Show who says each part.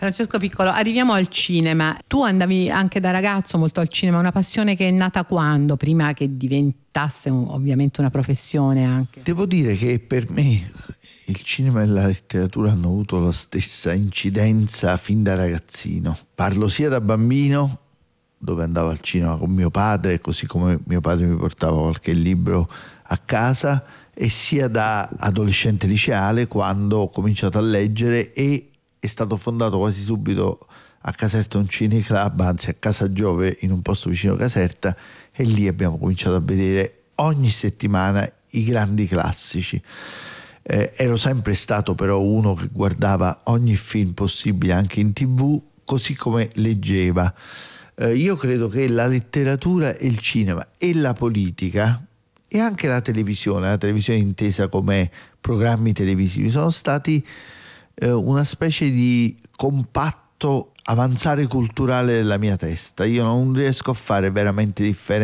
Speaker 1: Francesco Piccolo, arriviamo al cinema. Tu andavi anche da ragazzo molto al cinema, una passione che è nata quando? Prima che diventasse ovviamente una professione anche.
Speaker 2: Devo dire che per me il cinema e la letteratura hanno avuto la stessa incidenza fin da ragazzino. Parlo sia da bambino, dove andavo al cinema con mio padre, così come mio padre mi portava qualche libro a casa, e sia da adolescente liceale, quando ho cominciato a leggere, e è stato fondato quasi subito a Caserta un cineclub, anzi a Casa Giove, in un posto vicino a Caserta, e lì abbiamo cominciato a vedere ogni settimana i grandi classici. Ero sempre stato però uno che guardava ogni film possibile anche in TV, così come leggeva. Io credo che la letteratura e il cinema e la politica e anche la televisione intesa come programmi televisivi, sono stati una specie di compatto avanzare culturale della mia testa. Io non riesco a fare veramente differenza